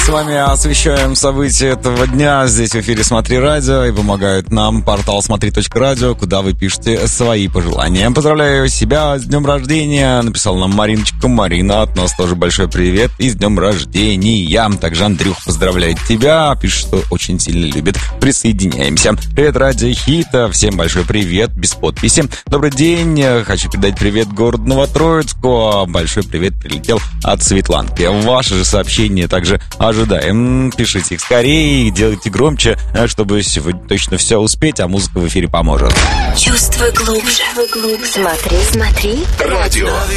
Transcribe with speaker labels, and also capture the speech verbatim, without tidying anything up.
Speaker 1: с вами освещаем события этого дня. Здесь в эфире «Смотри радио» и помогает нам портал смотри точка радио, куда вы пишете свои пожелания. Поздравляю себя с днем рождения. Написала нам Мариночка. Марина, от нас тоже большой привет и с днем рождения. Также Андрюх поздравляет тебя. Пишет, что очень сильно любит. Присоединяемся. Привет, Радио Хита. Всем большой привет, без подписи. Добрый день. Хочу передать привет городу Новотроицку. Большой привет прилетел от Светланки. Ваши же сообщения также ожидаем. Пишите их скорее, делайте громче, чтобы сегодня точно все успеть, а музыка в эфире поможет.
Speaker 2: Чувствуй глубже. Смотри, смотри.
Speaker 3: Радио.